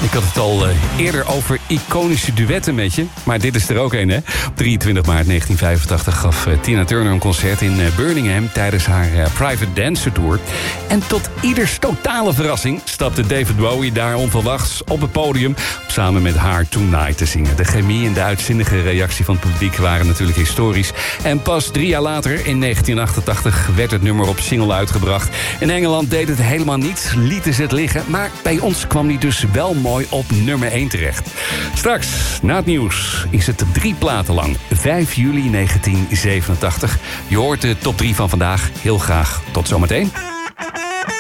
Ik had het al eerder over iconische duetten met je. Maar dit is er ook een, hè? Op 23 maart 1985 gaf Tina Turner een concert in Birmingham tijdens haar Private Dancer Tour. En tot ieders totale verrassing stapte David Bowie daar onverwachts op het podium om samen met haar Tonight te zingen. De chemie en de uitzinnige reactie van het publiek waren natuurlijk historisch. En pas 3 jaar later, in 1988, werd het nummer op single uitgebracht. In Engeland deed het helemaal niet, lieten ze het liggen. Maar bij ons kwam die dus wel mooi op nummer 1 terecht. Straks, na het nieuws, is het 3 platen lang. 5 juli 1987. Je hoort de top 3 van vandaag. Heel graag tot zometeen.